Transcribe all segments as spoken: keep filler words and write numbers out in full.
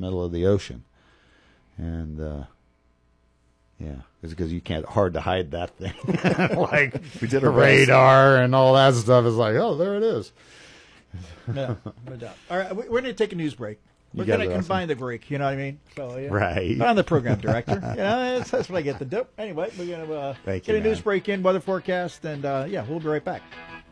middle of the ocean. And, uh, yeah, it's because you can't, hard to hide that thing. Like, we did the a radar and all that stuff is like, oh, there it is. No, no doubt. All right, we're going to take a news break. We're You guys going to are combine awesome. the break, you know what I mean? So, yeah. Right. But I'm the program director. You know, that's, that's what I get to do. Anyway, we're going to uh, Thank get you, a news man. break in, weather forecast, and uh, yeah, we'll be right back.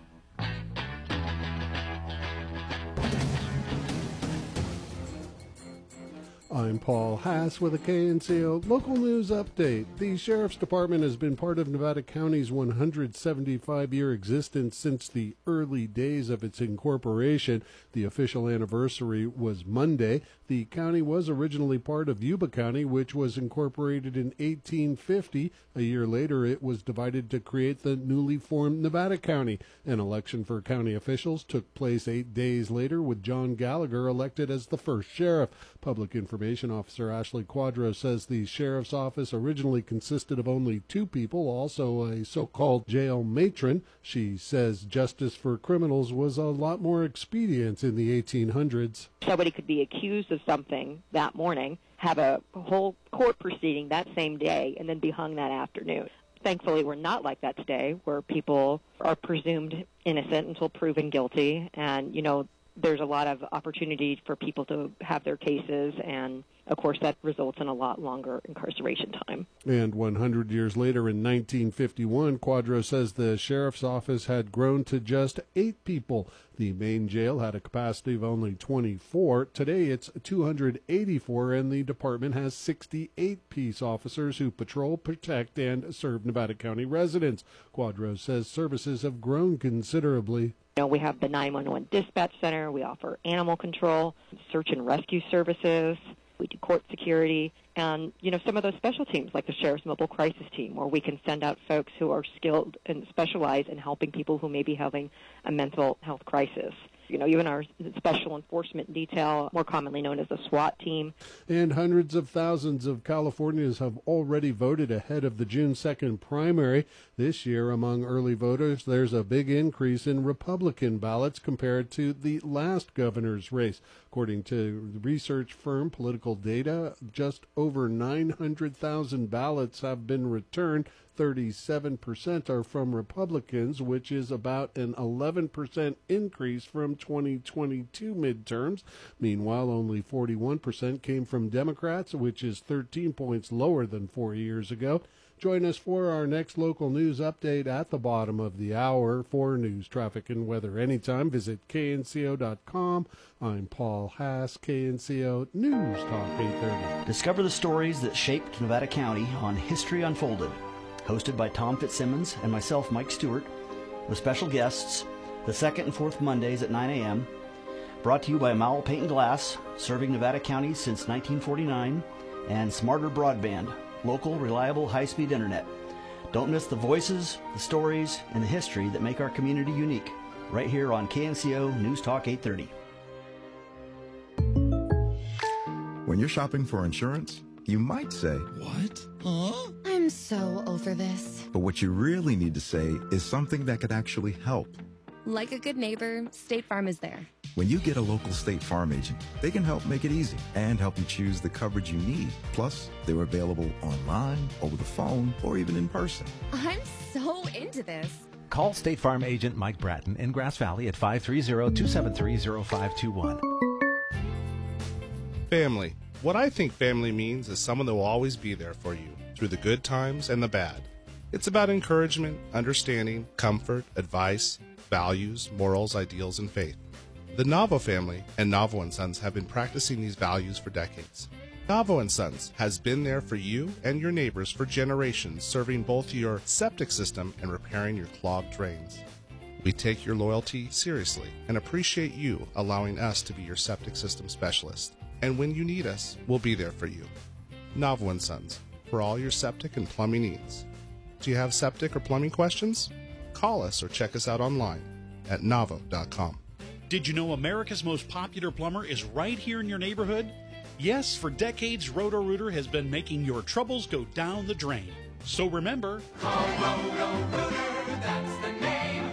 I'm Paul Haas with a K N C O local news update. The Sheriff's Department has been part of Nevada County's one hundred seventy-five year existence since the early days of its incorporation. The official anniversary was Monday. The county was originally part of Yuba County, which was incorporated in eighteen fifty. A year later, it was divided to create the newly formed Nevada County. An election for county officials took place eight days later, with John Gallagher elected as the first sheriff. Public Information Officer Ashley Quadro says the sheriff's office originally consisted of only two people, also a so-called jail matron. She says justice for criminals was a lot more expedient in the eighteen hundreds. Somebody could be accused of something that morning, have a whole court proceeding that same day, and then be hung that afternoon. Thankfully, we're not like that today, where people are presumed innocent until proven guilty, and, you know, there's a lot of opportunity for people to have their cases, and of course that results in a lot longer incarceration time. And one hundred years later, in nineteen fifty-one, Quadro says the sheriff's office had grown to just eight people. The main jail had a capacity of only twenty-four. Today it's two hundred eighty-four, and the department has sixty-eight peace officers who patrol, protect, and serve Nevada County residents. Quadro says services have grown considerably. You know, we have the nine one one dispatch center. We offer animal control, search and rescue services. We do court security. And, you know, some of those special teams, like the Sheriff's Mobile Crisis Team, where we can send out folks who are skilled and specialize in helping people who may be having a mental health crisis. You know, even our Special Enforcement Detail, more commonly known as the SWAT team. And hundreds of thousands of Californians have already voted ahead of the June second primary. This year, among early voters, there's a big increase in Republican ballots compared to the last governor's race. According to the research firm Political Data, just over nine hundred thousand ballots have been returned. thirty-seven percent are from Republicans, which is about an eleven percent increase from twenty twenty-two midterms. Meanwhile, only forty-one percent came from Democrats, which is thirteen points lower than four years ago. Join us for our next local news update at the bottom of the hour. For news, traffic, and weather anytime, visit K N C O dot com. I'm Paul Haas, K N C O News Talk eight thirty. Discover the stories that shaped Nevada County on History Unfolded. Hosted by Tom Fitzsimmons and myself, Mike Stewart, with special guests, the second and fourth Mondays at nine a.m. Brought to you by Mowell Paint and Glass, serving Nevada County since nineteen forty-nine, and Smarter Broadband, local, reliable, high-speed internet. Don't miss the voices, the stories, and the history that make our community unique, right here on K N C O News Talk eight thirty. When you're shopping for insurance, you might say, "What? Huh?" I'm so over this. But what you really need to say is something that could actually help. Like a good neighbor, State Farm is there. When you get a local State Farm agent, they can help make it easy and help you choose the coverage you need. Plus, they're available online, over the phone, or even in person. I'm so into this. Call State Farm agent Mike Bratton in Grass Valley at five three zero, two seven three, zero five two one. Family. What I think family means is someone that will always be there for you through the good times and the bad. It's about encouragement, understanding, comfort, advice, values, morals, ideals, and faith. The Navo family and Navo and Sons have been practicing these values for decades. Navo and Sons has been there for you and your neighbors for generations, serving both your septic system and repairing your clogged drains. We take your loyalty seriously and appreciate you allowing us to be your septic system specialist. And when you need us, we'll be there for you. Navo and Sons, for all your septic and plumbing needs. Do you have septic or plumbing questions? Call us or check us out online at navo dot com. Did you know America's most popular plumber is right here in your neighborhood? Yes, for decades, Roto-Rooter has been making your troubles go down the drain. So remember, call Roto-Rooter, that's the name. And away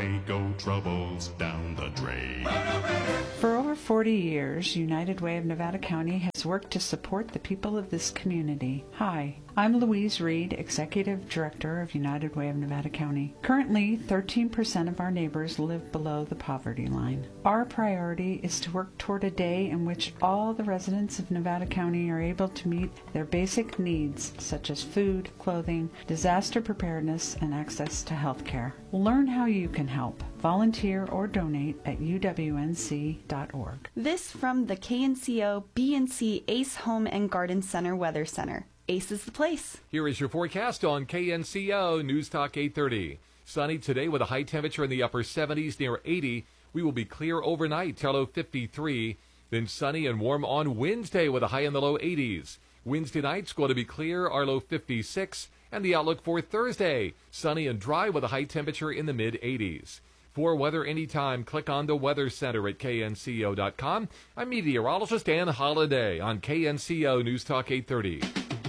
away go troubles down the drain. For over forty years, United Way of Nevada County has worked to support the people of this community. Hi, I'm Louise Reed, Executive Director of United Way of Nevada County. Currently, thirteen percent of our neighbors live below the poverty line. Our priority is to work toward a day in which all the residents of Nevada County are able to meet their basic needs, such as food, clothing, disaster preparedness, and access to health care. Learn how you can help. Volunteer or donate at U W N C dot org. This from the K N C O B and C Ace Home and Garden Center Weather Center. Ace is the place. Here is your forecast on K N C O News Talk eight thirty. Sunny today with a high temperature in the upper seventies near eighty. We will be clear overnight till low fifty-three. Then sunny and warm on Wednesday with a high in the low eighties. Wednesday night's going to be clear, our low fifty-six. And the outlook for Thursday, sunny and dry with a high temperature in the mid eighties. For weather anytime, click on the Weather Center at K N C O dot com. I'm meteorologist Ann Holiday on K N C O News Talk eight thirty.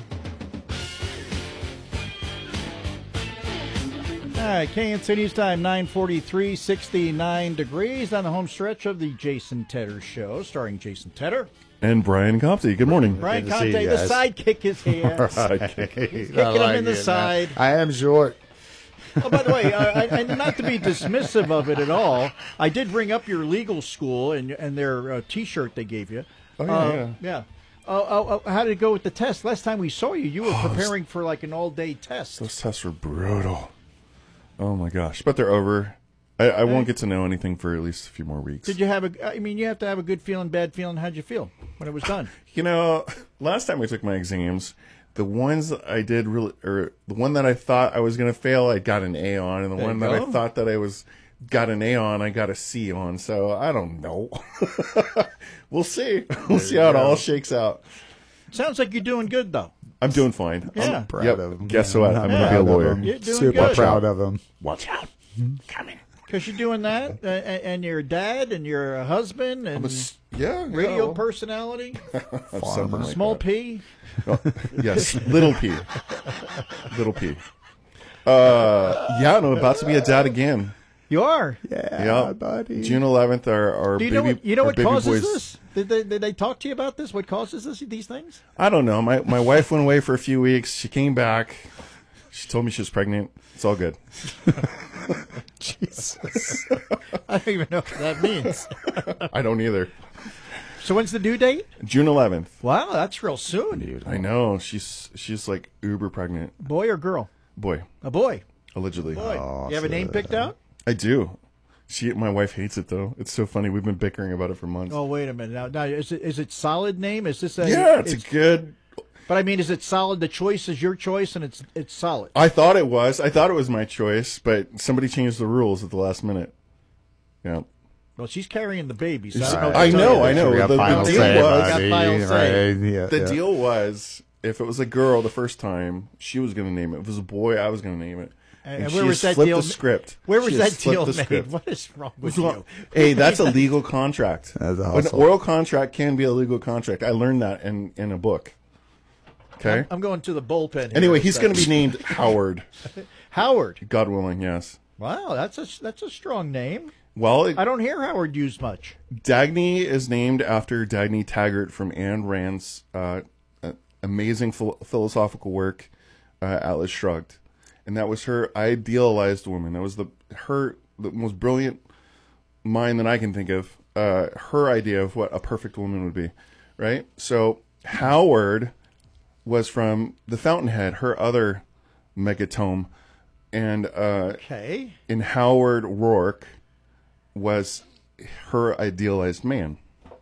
All right, K N C O News Time, nine forty-three, sixty-nine degrees on the home stretch of the Jason Tedder Show, starring Jason Tedder. And Brian Compte. Good morning. Brian Conte, the sidekick is here. Kicking him in the side. I am short. Oh, by the way, uh, I, I, not to be dismissive of it at all, I did bring up your legal school and and their uh, T-shirt they gave you. Oh, yeah, uh, yeah. Yeah. Uh, uh, uh, how did it go with the test? Last time we saw you, you were oh, preparing for like an all-day test. Those tests were brutal. Oh, my gosh. But they're over. I, I won't get to know anything for at least a few more weeks. Did you have a, I mean, you have to have a good feeling, bad feeling. How'd you feel when it was done? You know, last time I took my exams, the ones that I did really, or the one that I thought I was going to fail, I got an A on, and the There one you that go. I thought that I was got an A on, I got a C on. So I don't know. We'll see. We'll see how it all shakes out. Sounds like you're doing good, though. I'm doing fine. Yeah. I'm Proud yep. of him. Guess Yeah, what? I'm I'm going to proud be a of lawyer. him. You're doing Super good. proud of him. Watch out. Coming. Because you're doing that, uh, and and you're a dad, and you're a husband, and I'm a s- yeah, radio yeah. personality, Something like small that. P. Oh, yes, little P. Little P. Uh, yeah, no, about to be a dad again. You are. Yeah, Yeah, buddy. June eleventh, our, our Do you baby, know what you know our what baby causes boys. this? Did they did they talk to you about this? What causes this? These things? I don't know. My my wife went away for a few weeks. She came back. She told me she was pregnant. It's all good. Jesus, I don't even know what that means. I don't either. So when's the due date? June eleventh. Wow, that's real soon. I know. She's she's like uber pregnant. Boy or girl? Boy, A boy. allegedly. Boy. You have a name picked out? I do. She, my wife hates it though. It's so funny. We've been bickering about it for months. Oh, wait a minute. Now, now is it is it solid name? Is this a yeah, it's, a good. But I mean, is it solid? The choice is your choice, and it's it's solid. I thought it was. I thought it was my choice, but somebody changed the rules at the last minute. Yeah. Well, she's carrying the baby. So It's- I don't know. I what to know, tell you. I know. We got The- the final deal say, was- buddy, Got final say. right, yeah, The yeah. deal was, if it was a girl the first time, she was going to name it. If it was a boy, I was going to name it. And, And where she was has that flipped deal? the script. Where was She that has flipped deal the made? script. What is wrong with Well, you? Hey, that's a legal contract. That's a An hustle. oral contract can be a legal contract. I learned that in, in a book. Okay? I'm, I'm going to the bullpen. Here Anyway, in a he's going to be second. named Howard. Howard. God willing, yes. Wow, that's a that's a strong name. Well, it, I don't hear Howard used much. Dagny is named after Dagny Taggart from Ayn Rand's uh, uh, amazing phil- philosophical work, uh, Atlas Shrugged. And that was her idealized woman. That was the her the most brilliant mind that I can think of. Uh, her idea of what a perfect woman would be, right? So Howard was from The Fountainhead, her other megatome, and uh, Okay. in Howard Rourke was her idealized man.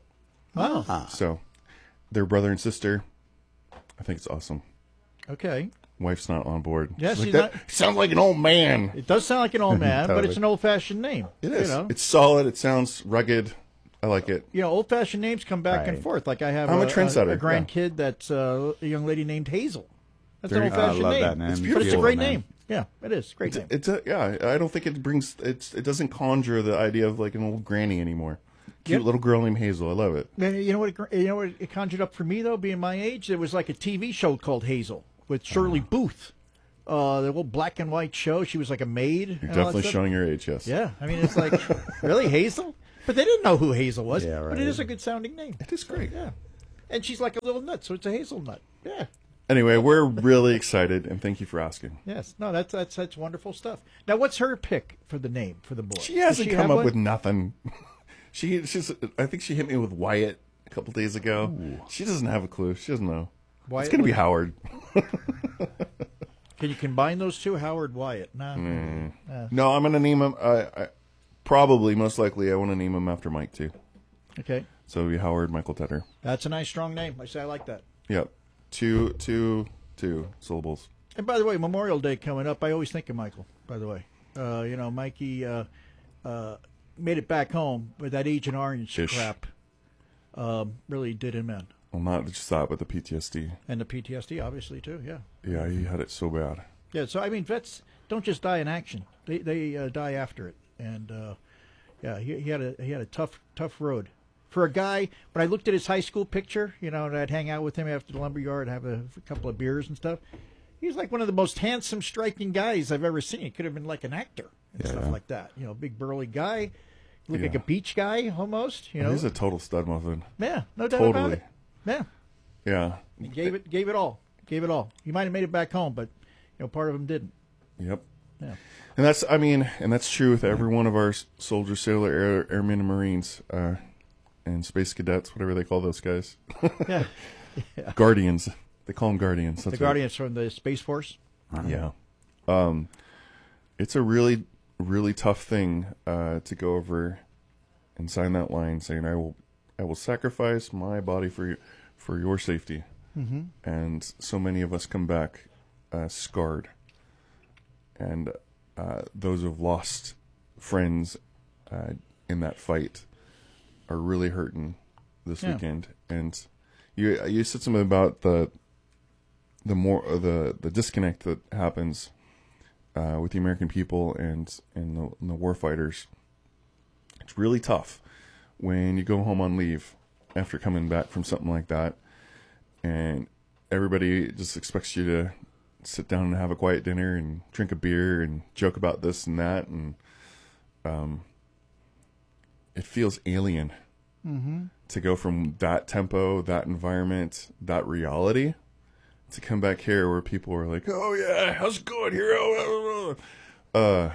Wow. So they're brother and sister. I think it's awesome. Okay. Wife's not on board. Yeah, She's like, she's that not- sounds like an old man. It does sound like an old man, but Totally. it's an old-fashioned name. It is. You know, It's solid. It sounds rugged. I like it. you know old-fashioned names come back and Right. forth. Like I have I'm a a, trendsetter, a, grandkid that's uh, a young lady named Hazel. That's Very- an old-fashioned I love name. that name. It's It's but it's a beautiful great name. name. Yeah, it is. Great name. It's a yeah. I don't think it brings it's. It doesn't conjure the idea of like an old granny anymore. Cute Yep. little girl named Hazel. I love it. Man, you know what? It, you know what it conjured up for me though, being my age. There was like a T V show called Hazel with Shirley Booth. uh, the old black and white show. She was like a maid. You're and all that definitely stuff. showing your age, yes. Yeah, I mean, it's like, really, Hazel? But they didn't know who Hazel was. Yeah, right. But it is a good sounding name. It is great. Yeah. And she's like a little nut, so it's a hazelnut. Yeah. Anyway, we're really excited, and thank you for asking. Yes. No, that's that's that's wonderful stuff. Now, what's her pick for the name for the boy? She hasn't Does she come have up one? with nothing. she she's I think she hit me with Wyatt a couple days ago. Ooh. She doesn't have a clue. She doesn't know. Wyatt it's going to be what? Howard. Can you combine those two, Howard Wyatt? Nah. Mm. Uh, No, I'm going to name him. I, I probably, most likely, I want to name him after Mike too. Okay. So it'll be Howard Michael Tedder. That's a nice, strong name. I say I like that. Yep. Two, two, two syllables. And by the way, Memorial Day coming up, I always think of Michael, by the way. Uh, you know, Mikey uh, uh, made it back home with that Agent Orange Ish. crap. Um, really did him in. Well, not just that, but the P T S D. And the P T S D, obviously, too, yeah. Yeah, he had it so bad. Yeah, so, I mean, vets don't just die in action. They they uh, die after it. And, uh, yeah, he, he had a he had a tough, tough road. For a guy, when I looked at his high school picture, you know, and I'd hang out with him after the lumberyard, have a, a couple of beers and stuff, he was like one of the most handsome, striking guys I've ever seen. He could have been like an actor and Yeah. stuff like that. You know, big burly guy, look Yeah. like a beach guy almost. You know, He's a total stud muffin. yeah, no doubt totally. about it. Yeah, Yeah. he gave it, gave it all, gave it all. He might have made it back home, but you know, part of him didn't. Yep. Yeah. And that's, I mean, and that's true with every one of our s- soldiers, sailor, air, airmen, and Marines, uh, and space cadets, whatever they call those guys. Yeah. Yeah. Guardians. They call them guardians. The That's Guardians from the Space Force. Right. Yeah. Um, it's a really, really tough thing uh, to go over and sign that line saying, "I will, I will sacrifice my body for you, for your safety." Mhm. And so many of us come back uh, scarred, and uh, those who've lost friends uh, in that fight are really hurting this Yeah. weekend. And you you said something about the the more uh, the the disconnect that happens uh, with the American people and and the, and the war fighters. It's really tough when you go home on leave after coming back from something like that, and everybody just expects you to sit down and have a quiet dinner and drink a beer and joke about this and that, and um, it feels alien Mhm. to go from that tempo, that environment, that reality, to come back here where people are like, "Oh yeah, how's it going, hero?" Uh,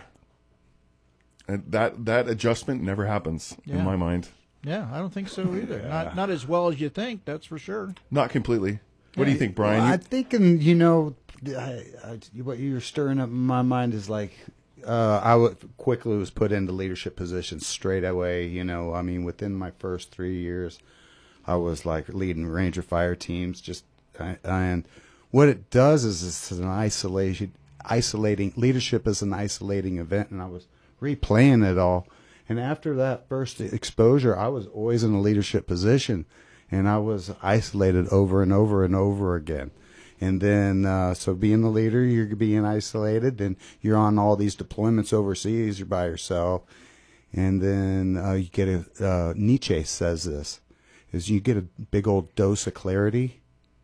and that that adjustment never happens Yeah. in my mind. Yeah, I don't think so either. Not not as well as you think, that's for sure. Not completely. What do you think, Brian? Well, You- I'm thinking, you know, I, I, what you're stirring up in my mind is like, uh, I w- quickly was put into leadership positions straight away. You know, I mean, within my first three years, I was like leading Ranger fire teams. Just I, and what it does is it's an isolation, isolating leadership is an isolating event, and I was replaying it all. And after that first exposure, I was always in a leadership position, and I was isolated over and over and over again. And then, uh, so being the leader, you're being isolated, and you're on all these deployments overseas, you're by yourself. And then uh, you get a, uh, Nietzsche says this, is you get a big old dose of clarity,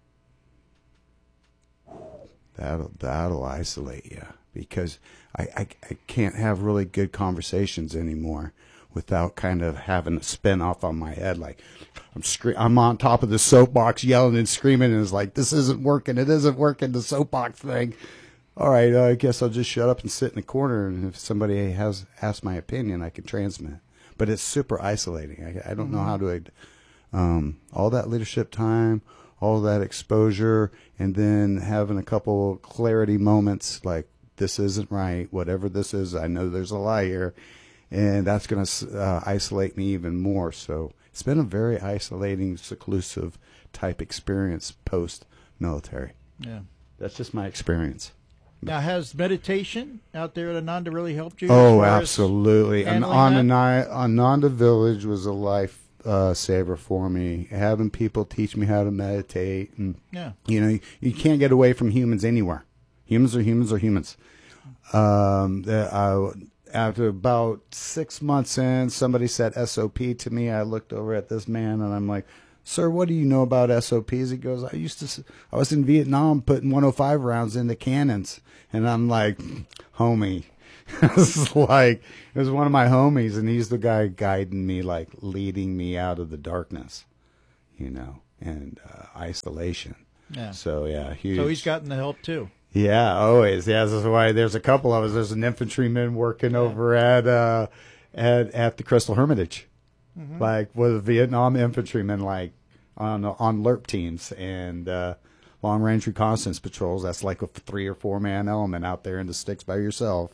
that'll, that'll isolate you. Because I, I, I can't have really good conversations anymore without kind of having a spin off on my head. Like I'm scre- I'm on top of the soapbox yelling and screaming, and it's like, this isn't working. It isn't working, the soapbox thing. All right, uh, I guess I'll just shut up and sit in the corner, and if somebody has asked my opinion, I can transmit. But it's super isolating. I, I don't know how to, um, all that leadership time, all that exposure, and then having a couple clarity moments like, this isn't right, whatever this is, I know there's a lie here, and that's going to uh, isolate me even more. So it's been a very isolating, seclusive type experience post-military. Yeah. That's just my experience. Now, has meditation out there at Ananda really helped you? as Oh, far as absolutely. And handling that? Ananda, Ananda Village was a life uh, saver for me. Having people teach me how to meditate. And, Yeah. you know, you, you can't get away from humans anywhere. Humans are humans are humans. Um, the, I, after about six months in, somebody said S O P to me. I looked over at this man and I'm like, sir, what do you know about S O Ps? He goes, I used to, s- I was in Vietnam putting one oh five rounds into cannons. And I'm like, homie. It's like, it was one of my homies, and he's the guy guiding me, like leading me out of the darkness, you know, and uh, isolation. Yeah. So, yeah, huge. So he's gotten the help too. Yeah, always. Yeah, that's why there's a couple of us. There's an infantryman working over at uh, at at the Crystal Hermitage, Mhm. like with Vietnam infantrymen, like on on LERP teams and uh, long range reconnaissance patrols. That's like a three or four man element out there in the sticks by yourself.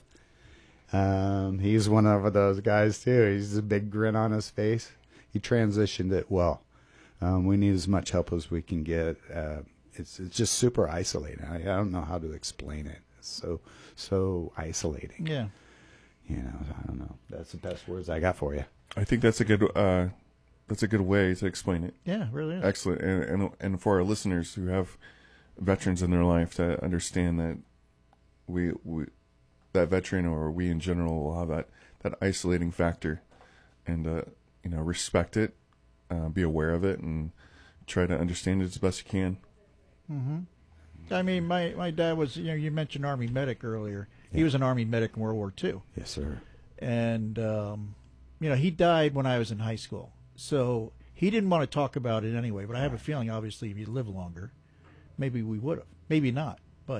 Um, he's one of those guys too. He's a big grin on his face. He transitioned it well. Um, we need as much help as we can get. Uh, it's it's just super isolating. I, I don't know how to explain it. It's so so isolating. Yeah. You know, I don't know. That's the best words I got for you. I think that's a good uh, that's a good way to explain it. Yeah, it really is. Excellent, and, and and for our listeners who have veterans in their life to understand that we we that veteran or we in general will have that that isolating factor, and uh, you know, respect it, uh, be aware of it, and try to understand it as best you can. hmm I mean, my, my dad was, you know, you mentioned Army medic earlier. He was an Army medic in World War Two. Yes, sir. And, um, you know, he died when I was in high school. So he didn't want to talk about it anyway. But I have a feeling, obviously, if you live longer, maybe we would have. Maybe not. But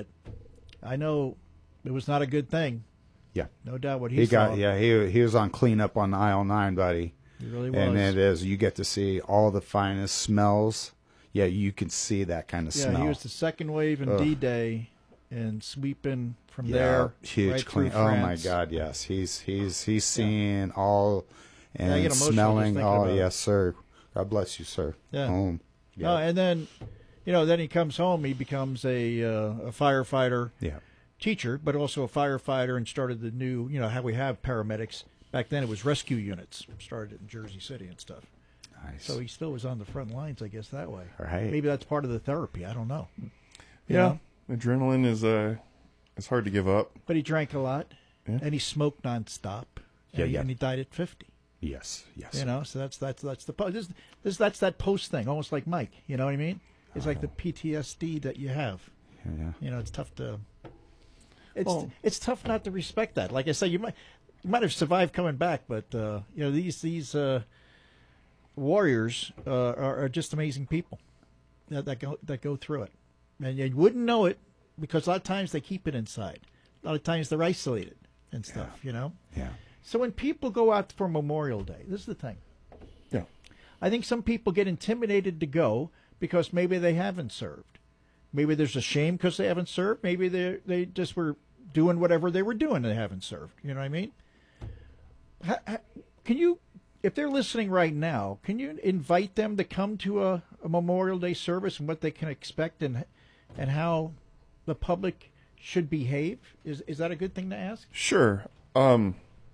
I know it was not a good thing. Yeah. No doubt what he, He saw. got, yeah, he he was on cleanup on aisle nine, buddy. He really And was. it is, you get to see all the finest smells. Yeah, you can see that kind of Yeah, smell. he was the second wave in Ugh. D-Day and sweeping from Yeah, there huge right clean. through Oh my France. God, yes, he's he's he's seeing all Yeah, I and get emotional just smelling thinking all. about it. Yes, sir. God bless you, sir. Yeah. Home. No, and then, you know, then he comes home. He becomes a uh, a firefighter, Yeah. teacher, but also a firefighter, and started the new, you know, how we have paramedics. Back then, it was rescue units. Started in Jersey City and stuff. Nice. So he still was on the front lines, I guess, that way. Right. Maybe that's part of the therapy. I don't know. You Yeah, know? adrenaline is uh, it's hard to give up. But he drank a lot, Yeah. and he smoked nonstop. Yeah, and, yeah. and he died at fifty. Yes, yes. You know, so that's that's that's the po- this, this that's that post thing, almost like Mike. You know what I mean? It's like the P T S D that you have. Yeah. You know, it's tough to. It's Well- it's tough not to respect that. Like I say, you might you might have survived coming back, but uh, you know these these uh, warriors uh, are, are just amazing people that, that go that go through it, and you wouldn't know it because a lot of times they keep it inside. A lot of times they're isolated and stuff. You know. Yeah. So when people go out for Memorial Day, this is the thing. Yeah. I think some people get intimidated to go because maybe they haven't served. Maybe there's a shame because they haven't served. Maybe they they just were doing whatever they were doing and they haven't served. You know what I mean? Ha, ha, can you, if they're listening right now, can you invite them to come to a, a Memorial Day service and what they can expect and and how the public should behave? Is is that a good thing to ask? Sure. Um,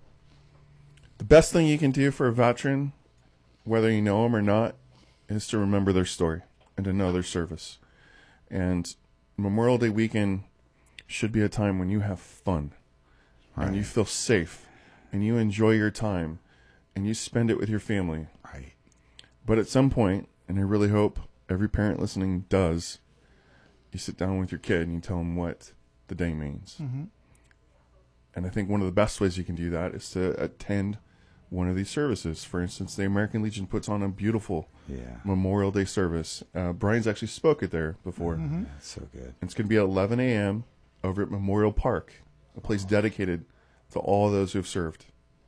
the best thing you can do for a veteran, whether you know them or not, is to remember their story and to know their service. And Memorial Day weekend should be a time when you have fun and Right. you feel safe and you enjoy your time and you spend it with your family. Right. But at some point, and I really hope every parent listening does, you sit down with your kid and you tell them what the day means. Mm-hmm. And I think one of the best ways you can do that is to attend one of these services. For instance, the American Legion puts on a beautiful Yeah. Memorial Day service. Uh, Brian's actually spoke it there before. Mm-hmm. That's so good. It's going to be at eleven a.m. over at Memorial Park, a place dedicated to all those who have served.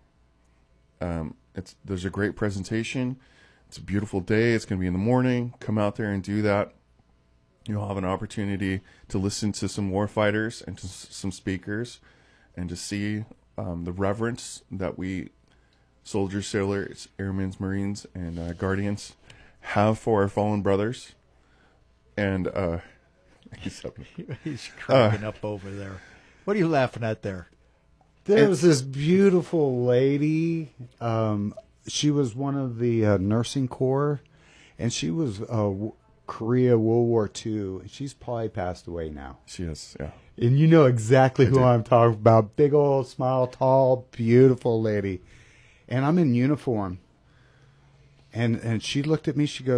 Um, it's there's a great presentation. It's a beautiful day. It's going to be in the morning. Come out there and do that. You'll have an opportunity to listen to some war fighters and to s- some speakers, and to see um, the reverence that we soldiers, sailors, airmen, Marines, and uh, Guardians have for our fallen brothers. And uh, he's, He's cracking up over there. What are you laughing at there? There was this beautiful lady. Um, she was one of the uh, nursing corps, and she was uh, w- Korea World War Two. She's probably passed away now. She is, yeah. And you know exactly I who do. I'm talking about. Big old smile, tall, beautiful lady. And I'm in uniform. And and she looked at me. She goes,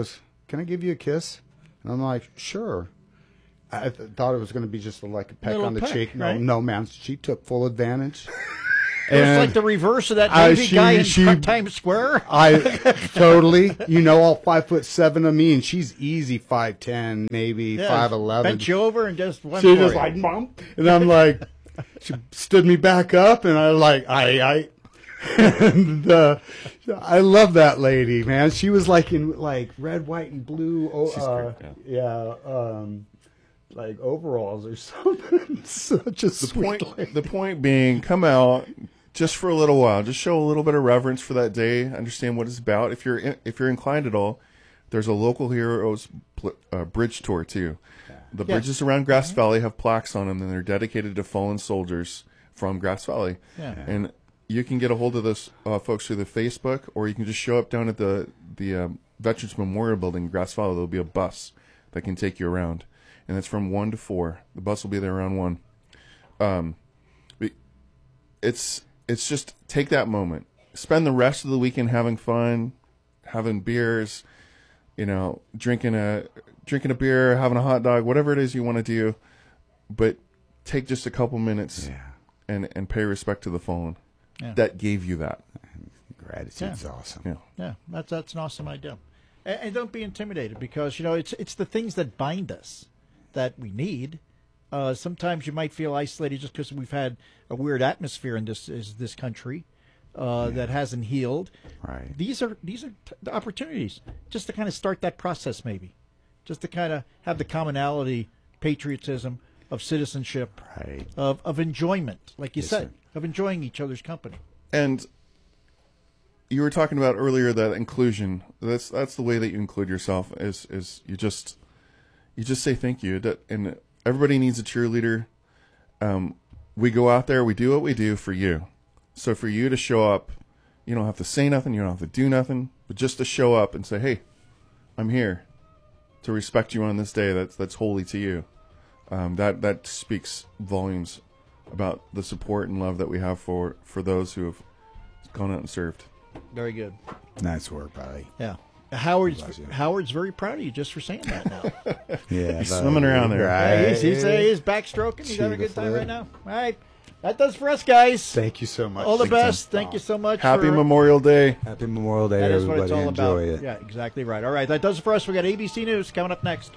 can I give you a kiss? And I'm like, sure. I th- thought it was going to be just a, like a peck Little on the peck, cheek. No, right? no, man. She took full advantage. It was like the reverse of that I- Navy she- guy in she- Times Square. I totally, you know, all five foot seven of me, and she's easy five ten, maybe Yeah, five eleven. bent you over and just went She for just it. like, Mom, and I'm like, she stood me back up, and I like, I, I, and uh, I love that lady, man. She was like in like red, white, and blue. Oh, She's uh, great, yeah, um, like overalls or something. Such a The sweet point, lady. the point being, come out just for a little while. Just show a little bit of reverence for that day. Understand what it's about. If you're in, if you're inclined at all, there's a local heroes pl- uh, bridge tour too. The Yeah. bridges around Grass Valley have plaques on them, and they're dedicated to fallen soldiers from Grass Valley. Yeah. And you can get a hold of those uh, folks through the Facebook, or you can just show up down at the the um, Veterans Memorial Building in Grass Valley. There'll be a bus that can take you around, and it's from one to four. The bus will be there around one. Um, we- it's it's just take that moment, spend the rest of the weekend having fun, having beers, you know, drinking a drinking a beer, having a hot dog, whatever it is you want to do, but take just a couple minutes Yeah. and and pay respect to the fallen. Yeah. That gave you that. Gratitude's Yeah. awesome. Yeah. Yeah, that's that's an awesome idea. And, and don't be intimidated, because you know it's it's the things that bind us that we need. Uh, sometimes you might feel isolated just because we've had a weird atmosphere in this is this country uh, that hasn't healed. Right. These are these are t- the opportunities just to kind of start that process, maybe, just to kind of have the commonality, patriotism of citizenship, Right. of of enjoyment, like you Yes, said, sir. of enjoying each other's company. And you were talking about earlier that inclusion. That's that's the way that you include yourself. Is is you just you just say thank you. That- And everybody needs a cheerleader. Um, we go out there, we do what we do for you. So for you to show up, you don't have to say nothing, you don't have to do nothing, but just to show up and say, "Hey, I'm here to respect you on this day that's that's holy to you." Um, that that speaks volumes about the support and love that we have for for those who have gone out and served. Very good. Nice work, buddy. Yeah. Howard's Bless you. Howard's very proud of you just for saying that now. Yeah, He's that- swimming around there. Yeah, he's, he's, uh, Right. he's backstroking. He's having a good time Cheetah right now. All right. That does for us, guys. Thank you so much. All the Thank you. best. Thank you so much. Happy for, Memorial Day. Happy Memorial Day, That to is what it's everybody. all Enjoy about. it. Yeah, exactly right. All right. That does it for us. We got A B C News coming up next.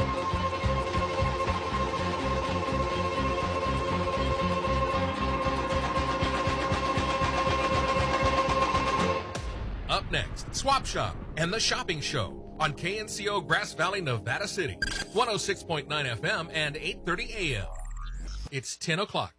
Up next, Swap Shop and the Shopping Show on K N C O Grass Valley, Nevada City, one oh six point nine F M and eight thirty A M. It's ten o'clock.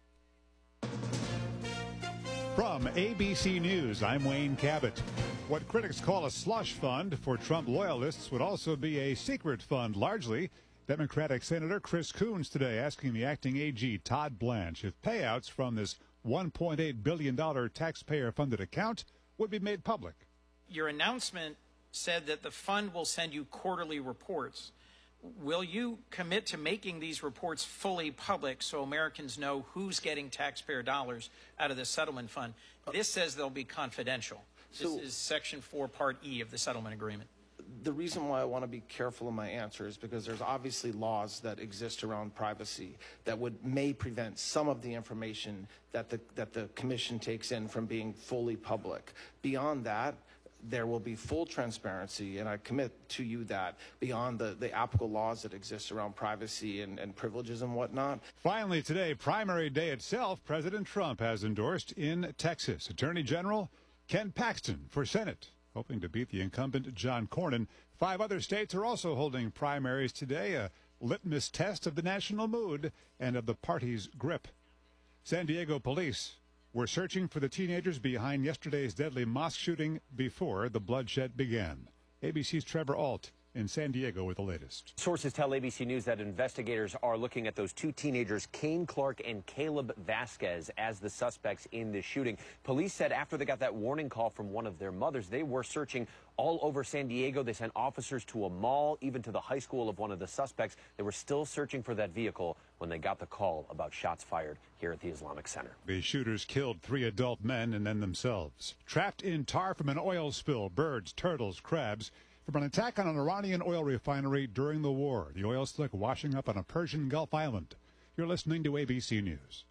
From A B C News, I'm Wayne Cabot. What critics call a slush fund for Trump loyalists would also be a secret fund, largely. Democratic Senator Chris Coons today asking the acting A G Todd Blanche if payouts from this one point eight billion dollars taxpayer-funded account would be made public. Your announcement said that the fund will send you quarterly reports. Will you commit to making these reports fully public so Americans know who's getting taxpayer dollars out of the settlement fund? This says they'll be confidential. So- this is Section four, Part E of the settlement agreement. The reason why I want to be careful in my answer is because there's obviously laws that exist around privacy that would may prevent some of the information that the that the commission takes in from being fully public. Beyond that, there will be full transparency, and I commit to you that beyond the, the applicable laws that exist around privacy and, and privileges and whatnot. Finally today, primary day itself, President Trump has endorsed in Texas Attorney General Ken Paxton for Senate, hoping to beat the incumbent John Cornyn. Five other states are also holding primaries today, a litmus test of the national mood and of the party's grip. San Diego police were searching for the teenagers behind yesterday's deadly mosque shooting before the bloodshed began. A B C's Trevor Alt in San Diego with the latest. Sources tell A B C News that investigators are looking at those two teenagers, Kane Clark and Caleb Vasquez, as the suspects in the shooting. Police said after they got that warning call from one of their mothers, they were searching all over San Diego. They sent officers to a mall, even to the high school of one of the suspects. They were still searching for that vehicle when they got the call about shots fired here at the Islamic Center. The shooters killed three adult men and then themselves. Trapped in tar from an oil spill, birds, turtles, crabs, from an attack on an Iranian oil refinery during the war. The oil slick washing up on a Persian Gulf island. You're listening to A B C News.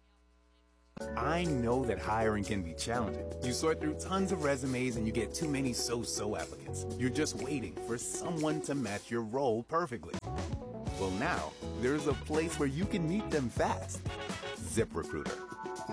I know that hiring can be challenging. You sort through tons of resumes and you get too many so-so applicants. You're just waiting for someone to match your role perfectly. Well, now, there's a place where you can meet them fast. ZipRecruiter.